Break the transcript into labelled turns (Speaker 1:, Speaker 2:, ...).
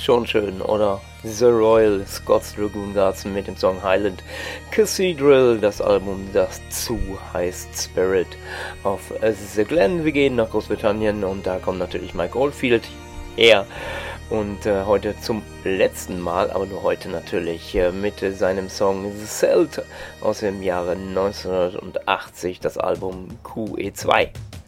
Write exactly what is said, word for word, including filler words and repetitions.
Speaker 1: Schon schön, oder? The Royal Scots Dragoon Guards mit dem Song Highland Cathedral, das Album, das zu heißt Spirit of the Glen. Wir gehen nach Großbritannien und da kommt natürlich Mike Oldfield her. Und äh, heute zum letzten Mal, aber nur heute natürlich, äh, mit äh, seinem Song The Celt aus dem Jahre neunzehnhundertachtzig, das Album Q E zwei.